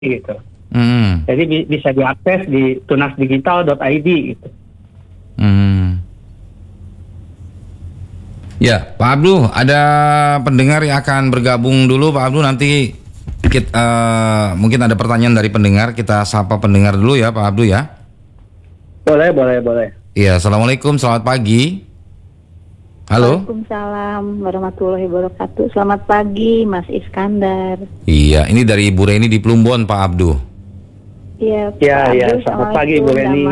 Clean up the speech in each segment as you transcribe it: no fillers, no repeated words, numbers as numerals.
gitu. Hmm. Jadi bisa diakses di tunasdigital.id gitu. Ya, Pak Abdul, ada pendengar yang akan bergabung dulu, Pak Abdul. Nanti mungkin ada pertanyaan dari pendengar. Kita sapa pendengar dulu ya, Pak Abdul ya. Boleh. Iya, assalamualaikum, selamat pagi. Halo. Waalaikumsalam warahmatullahi wabarakatuh. Selamat pagi, Mas Iskandar. Iya, ini dari Bu Reni di Plumbon, Pak Abdul. Iya, Iya, selamat pagi Bu Reni.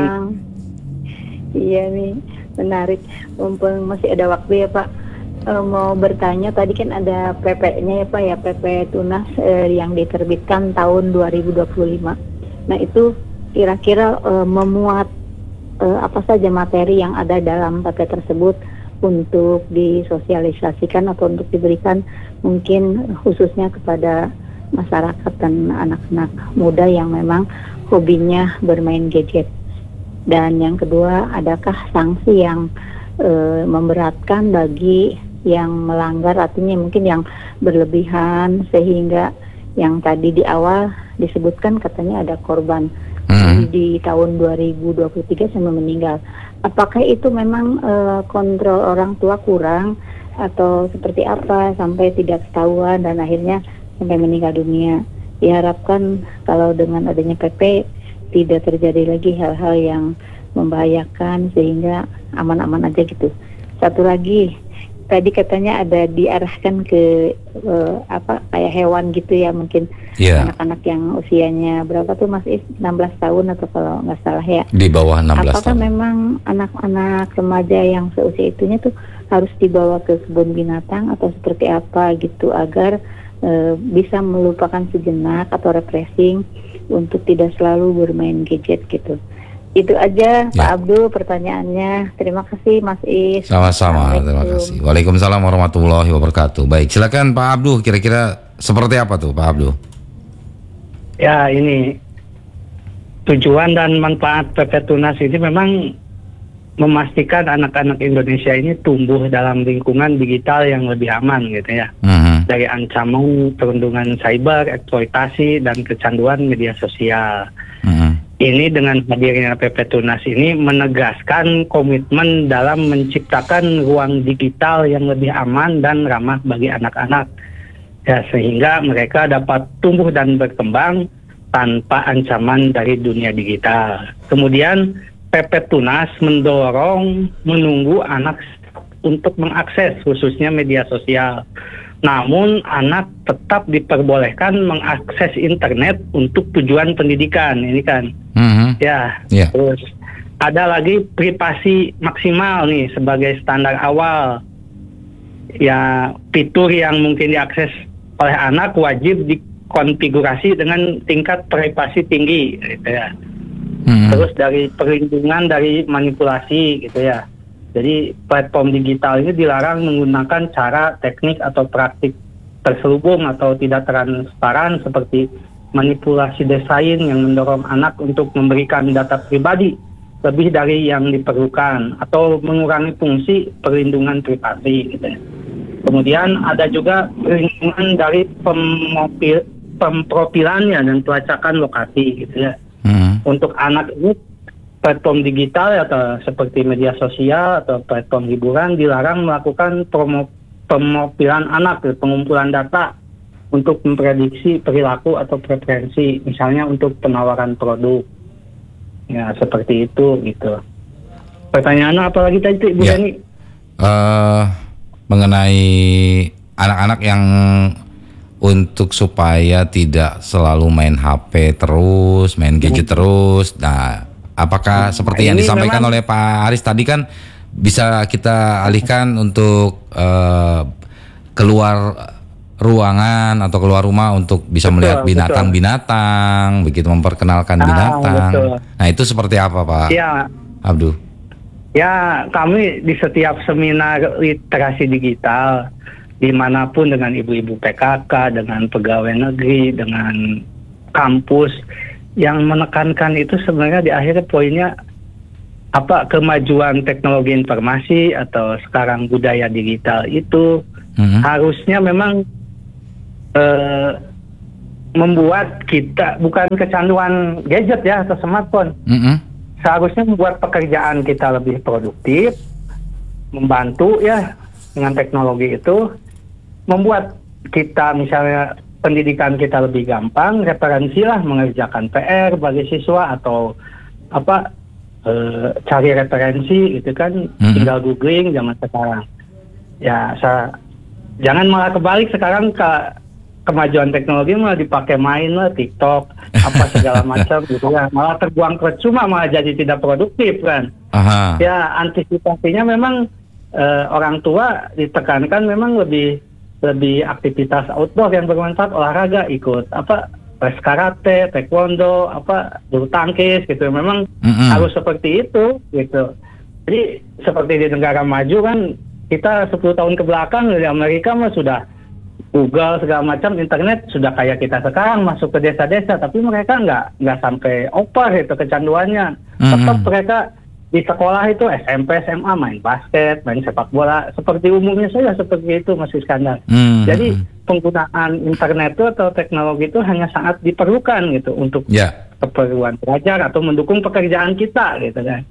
Iya nih, menarik. Mumpung masih ada waktu ya Pak. Mau bertanya, tadi kan ada PP-nya ya Pak ya, PP Tunas yang diterbitkan tahun 2025. Nah itu kira-kira memuat apa saja materi yang ada dalam PP tersebut untuk disosialisasikan atau untuk diberikan mungkin khususnya kepada masyarakat dan anak-anak muda yang memang hobinya bermain gadget. Dan yang kedua, adakah sanksi yang memberatkan bagi yang melanggar, artinya mungkin yang berlebihan sehingga yang tadi di awal disebutkan katanya ada korban di tahun 2023 sampai meninggal. Apakah itu memang kontrol orang tua kurang atau seperti apa sampai tidak ketahuan dan akhirnya sampai meninggal dunia? Diharapkan kalau dengan adanya PP tidak terjadi lagi hal-hal yang membahayakan sehingga aman-aman aja gitu. Satu lagi, tadi katanya ada diarahkan ke kayak hewan gitu ya, mungkin anak-anak yang usianya berapa tuh Mas Is, 16 tahun atau kalau nggak salah ya. Di bawah 16 Apakah tahun. memang anak-anak remaja yang seusia itunya tuh harus dibawa ke kebun binatang atau seperti apa gitu agar bisa melupakan sejenak atau refreshing untuk tidak selalu bermain gadget gitu. Itu aja Pak Abdul pertanyaannya. Terima kasih Mas Is. Sama-sama, terima kasih. Waalaikumsalam warahmatullahi wabarakatuh. Baik, silakan Pak Abdul, kira-kira seperti apa tuh Pak Abdul? Ya, ini tujuan dan manfaat PP Tunas ini memang memastikan anak-anak Indonesia ini tumbuh dalam lingkungan digital yang lebih aman gitu ya. Dari ancaman perundungan cyber, eksploitasi, dan kecanduan media sosial. Ini dengan hadirnya PP Tunas ini menegaskan komitmen dalam menciptakan ruang digital yang lebih aman dan ramah bagi anak-anak. Ya, sehingga mereka dapat tumbuh dan berkembang tanpa ancaman dari dunia digital. Kemudian PP Tunas mendorong menunggu anak untuk mengakses khususnya media sosial. Namun anak tetap diperbolehkan mengakses internet untuk tujuan pendidikan. Ini kan terus ada lagi privasi maksimal nih sebagai standar awal. Ya, fitur yang mungkin diakses oleh anak wajib dikonfigurasi dengan tingkat privasi tinggi gitu ya. Terus dari perlindungan dari manipulasi gitu ya. Jadi platform digital ini dilarang menggunakan cara, teknik atau praktik terselubung atau tidak transparan seperti manipulasi desain yang mendorong anak untuk memberikan data pribadi lebih dari yang diperlukan atau mengurangi fungsi perlindungan privasi gitu. Kemudian ada juga perlindungan dari pemprofilannya dan pelacakan lokasi gitu ya. Untuk anak ini platform digital atau seperti media sosial atau platform hiburan dilarang melakukan pemofilan anak, pengumpulan data untuk memprediksi perilaku atau preferensi, misalnya untuk penawaran produk. Ya, seperti itu gitu. Pertanyaannya apa lagi tadi Ibu Dani? Mengenai anak-anak yang untuk supaya tidak selalu main HP terus, main gadget terus. Nah, apakah seperti yang disampaikan oleh Pak Aris tadi kan bisa kita alihkan untuk keluar ruangan atau keluar rumah untuk bisa melihat binatang-binatang, begitu memperkenalkan binatang. Nah, itu seperti apa Pak Abdul? Ya, kami di setiap seminar literasi digital dimanapun dengan ibu-ibu PKK, dengan pegawai negeri, dengan kampus, yang menekankan itu sebenarnya di akhir poinnya apa, kemajuan teknologi informasi atau sekarang budaya digital itu harusnya memang membuat kita bukan kecanduan gadget ya atau smartphone. Seharusnya membuat pekerjaan kita lebih produktif, membantu ya dengan teknologi itu, membuat kita misalnya pendidikan kita lebih gampang, referensi lah mengerjakan PR bagi siswa atau cari referensi itu kan tinggal googling zaman sekarang. Ya, jangan malah kebalik sekarang kemajuan teknologi malah dipakai main lah TikTok apa segala macam gitu ya, malah terbuang percuma, malah jadi tidak produktif kan. Ya antisipasinya memang orang tua ditekankan memang lebih aktivitas outdoor yang bermanfaat, olahraga, ikut les karate, taekwondo, bulu tangkis gitu. Memang harus seperti itu gitu. Jadi seperti di negara maju kan, kita 10 tahun ke belakang di Amerika mah sudah Google segala macam, internet sudah kayak kita sekarang masuk ke desa-desa, tapi mereka nggak sampai over itu kecanduannya. Tetap mereka di sekolah itu SMP, SMA main basket, main sepak bola seperti umumnya saja, seperti itu Mas Iskandar. Jadi penggunaan internet itu atau teknologi itu hanya sangat diperlukan gitu untuk keperluan belajar atau mendukung pekerjaan kita gitu kan.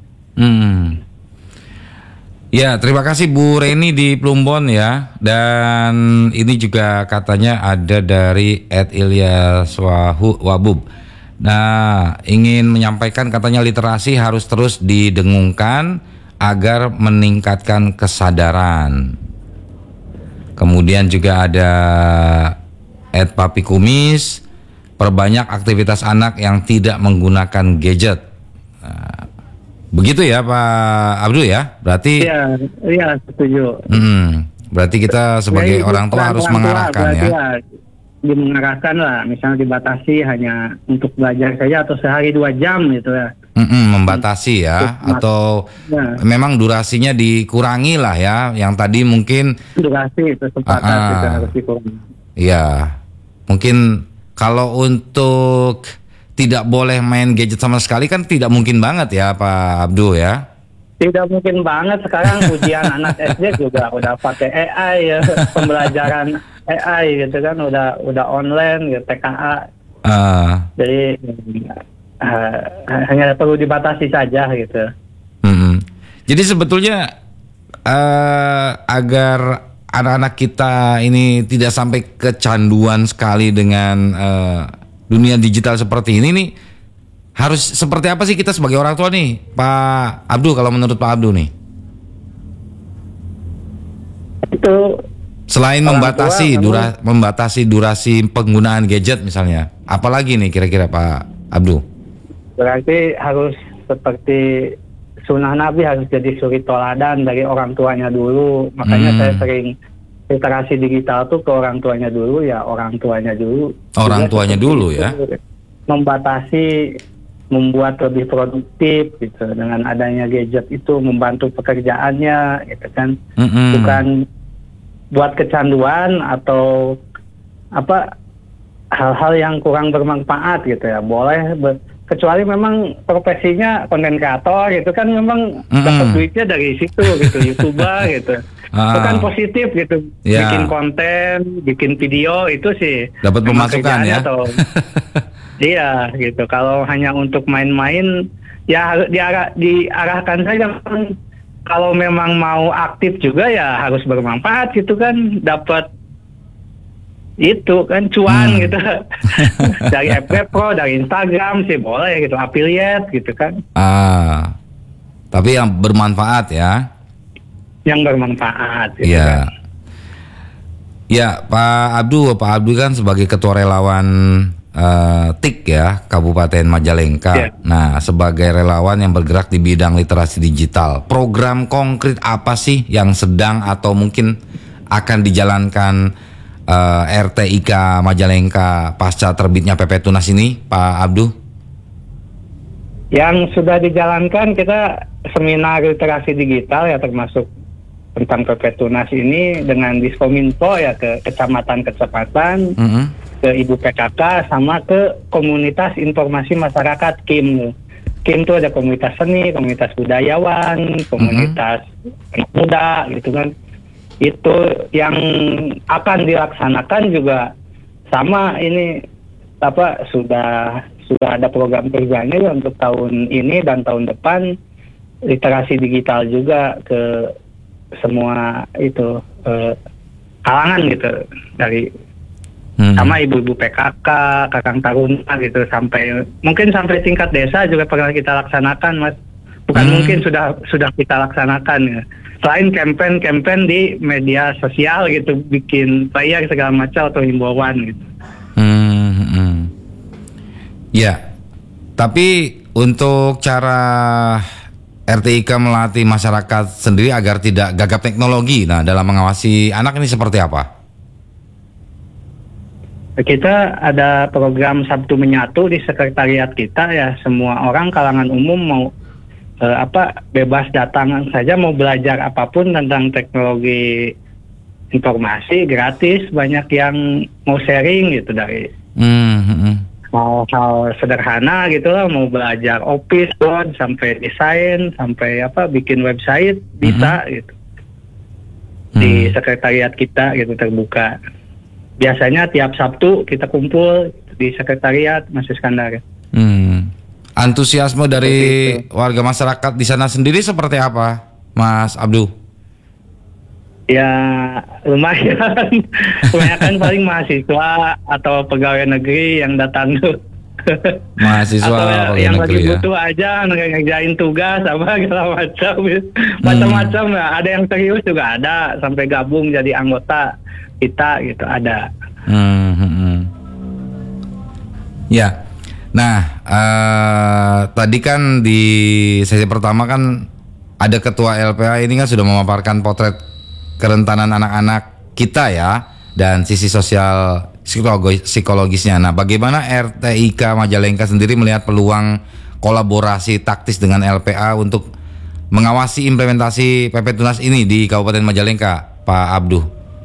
Ya, terima kasih Bu Reni di Plumbon ya. Dan ini juga katanya ada dari @Ilyas Wabub. Nah, ingin menyampaikan katanya literasi harus terus didengungkan agar meningkatkan kesadaran. Kemudian juga ada @Papi Kumis, perbanyak aktivitas anak yang tidak menggunakan gadget. Nah, begitu ya Pak Abdul ya? Berarti Iya, setuju. Berarti kita sebagai orang tua harus mengarahkan ya. Mengarahkan lah, misalnya dibatasi hanya untuk belajar saja atau sehari 2 jam gitu ya. Membatasi ya, atau memang durasinya dikurangi lah ya. Yang tadi mungkin durasi itu kesempatan itu harus dikurangi. Iya, mungkin kalau untuk tidak boleh main gadget sama sekali kan tidak mungkin banget ya Pak Abdul ya. Tidak mungkin banget, sekarang ujian anak SD juga udah pakai AI ya, pembelajaran AI gitu kan, udah online gitu, TKA. Jadi hanya perlu dibatasi saja gitu. Jadi sebetulnya agar anak-anak kita ini tidak sampai kecanduan sekali dengan dunia digital seperti ini nih, harus seperti apa sih kita sebagai orang tua nih, Pak Abdul, kalau menurut Pak Abdul nih? Itu selain membatasi durasi penggunaan gadget misalnya, apalagi nih kira-kira Pak Abdul? Berarti harus seperti sunnah Nabi, harus jadi suri toladan dari orang tuanya dulu. Makanya saya sering literasi digital tuh ke orang tuanya dulu ya, orang tuanya dulu. Orang tuanya dulu ya. Membatasi, membuat lebih produktif gitu dengan adanya gadget itu, membantu pekerjaannya gitu kan. Bukan buat kecanduan atau hal-hal yang kurang bermanfaat gitu ya. Boleh kecuali memang profesinya konten kreator gitu kan, memang dapat duitnya dari situ gitu, YouTuber gitu. Itu kan positif gitu. Bikin konten, bikin video itu sih dapat pemasukan ya. Iya gitu. Kalau hanya untuk main-main ya diarahkan saja. Kalau memang mau aktif juga ya harus bermanfaat gitu kan, dapat itu kan cuan gitu. Dari FB Pro, dari Instagram sih boleh gitu, affiliate gitu kan. Tapi yang bermanfaat ya. Yang bermanfaat gitu ya. kan. Ya, Pak Abdul kan sebagai ketua relawan TIK ya, Kabupaten Majalengka. Nah, sebagai relawan yang bergerak di bidang literasi digital, program konkret apa sih yang sedang atau mungkin akan dijalankan RTIK Majalengka pasca terbitnya PP Tunas ini, Pak Abdul? Yang sudah dijalankan, kita seminar literasi digital ya, termasuk tentang PP Tunas ini dengan Diskominfo ya, ke kecamatan-kecamatan, ke Ibu PKK, sama ke komunitas informasi masyarakat KIM. KIM itu ada komunitas seni, komunitas budayawan, komunitas anak muda gitu kan. Itu yang akan dilaksanakan juga sama ini sudah ada program kerjanya ya untuk tahun ini dan tahun depan, literasi digital juga ke semua itu kalangan gitu, dari sama ibu-ibu PKK, kakang taruna gitu, mungkin sampai tingkat desa juga pernah kita laksanakan, Mas. Bukan mungkin sudah kita laksanakan ya. Selain campaign di media sosial gitu, bikin flyer segala macam atau himbauan gitu. Ya, tapi untuk cara RTIK melatih masyarakat sendiri agar tidak gagap teknologi, nah dalam mengawasi anak ini seperti apa? Kita ada program Sabtu Menyatu di sekretariat kita ya, semua orang kalangan umum mau bebas datang saja, mau belajar apapun tentang teknologi informasi gratis, banyak yang mau sharing gitu, dari mau hal sederhana gitu lah, mau belajar Office, Word, sampai desain, sampai bikin website bisa gitu. Di sekretariat kita gitu terbuka. Biasanya tiap Sabtu kita kumpul di sekretariat, Mas Iskandar. Antusiasme dari warga masyarakat di sana sendiri seperti apa, Mas Abdu? Ya lumayan, kebanyakan paling mahasiswa atau pegawai negeri yang datang tuh. Mahasiswa atau yang lagi butuh aja ngerjain tugas apa segala macam ya. Ada yang serius juga ada, sampai gabung jadi anggota kita gitu ada. Ya. Nah, tadi kan di sesi pertama kan ada ketua LPA ini kan sudah memaparkan potret kerentanan anak-anak kita ya, dan sisi sosial psikologisnya. Nah, bagaimana RTIK Majalengka sendiri melihat peluang kolaborasi taktis dengan LPA untuk mengawasi implementasi PP Tunas ini di Kabupaten Majalengka, Pak Abdu?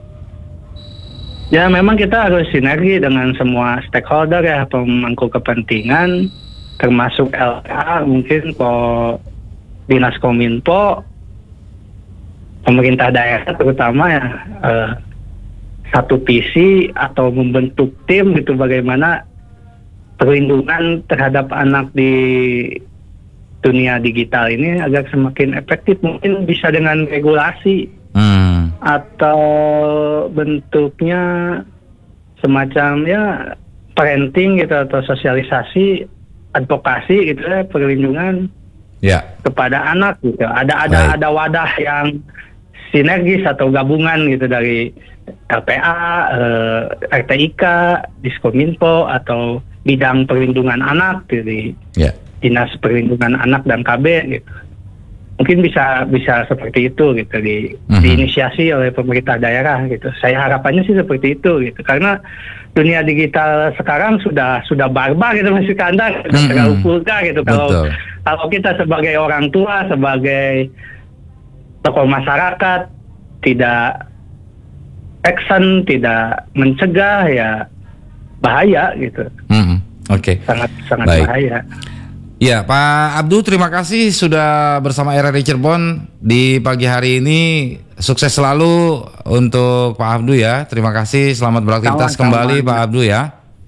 Ya memang kita harus sinergi dengan semua stakeholder ya, pemangku kepentingan, termasuk LPA, mungkin Dinas Kominfo, pemerintah daerah terutama ya, satu visi atau membentuk tim gitu, bagaimana perlindungan terhadap anak di dunia digital ini agar semakin efektif. Mungkin bisa dengan regulasi atau bentuknya semacam ya parenting gitu, atau sosialisasi, advokasi gitu ya, perlindungan kepada anak gitu. Ada wadah yang sinergis atau gabungan gitu dari LPA, RTIK, Diskominfo atau bidang perlindungan anak gitu, di Dinas Perlindungan Anak dan KB gitu. Mungkin bisa seperti itu gitu, diinisiasi oleh pemerintah daerah gitu. Saya harapannya sih seperti itu gitu, karena dunia digital sekarang sudah barbar gitu, Mas Iskandar, terlalu vulgar gitu. Kalau kita sebagai orang tua, sebagai tokoh masyarakat tidak action, tidak mencegah, ya bahaya gitu. Sangat bahaya. Ya, Pak Abdu, terima kasih sudah bersama RRI Cirebon di pagi hari ini. Sukses selalu untuk Pak Abdu ya. Terima kasih, selamat beraktivitas kembali Pak Abdu ya.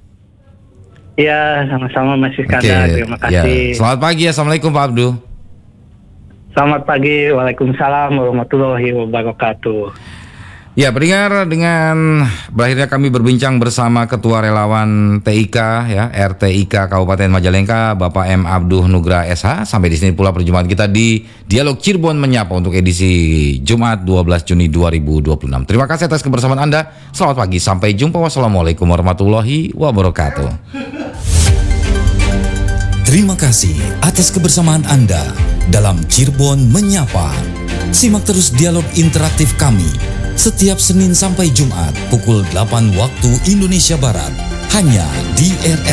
Iya, sama-sama Mas Iskandar. Terima kasih. Selamat pagi, assalamualaikum Pak Abdu. Selamat pagi, waalaikumsalam warahmatullahi wabarakatuh. Ya, pendengar, dengan berakhirnya kami berbincang bersama Ketua Relawan TIK ya, RTIK Kabupaten Majalengka, Bapak M. Abduh Nugra SH. Sampai di sini pula perjumpaan kita di Dialog Cirebon Menyapa untuk edisi Jumat 12 Juni 2026. Terima kasih atas kebersamaan Anda. Selamat pagi, sampai jumpa. Wassalamualaikum warahmatullahi wabarakatuh. Terima kasih atas kebersamaan Anda dalam Cirebon Menyapa. Simak terus dialog interaktif kami setiap Senin sampai Jumat pukul 8 waktu Indonesia Barat hanya di RRI